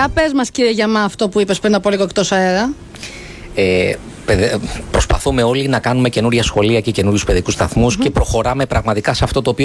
Για πες μας, κύριε Γιαμά, αυτό που είπες πριν από λίγο εκτός αέρα. Προσπαθούμε όλοι να κάνουμε καινούρια σχολεία και καινούριους παιδικούς σταθμούς και προχωράμε πραγματικά σε αυτό το οποίο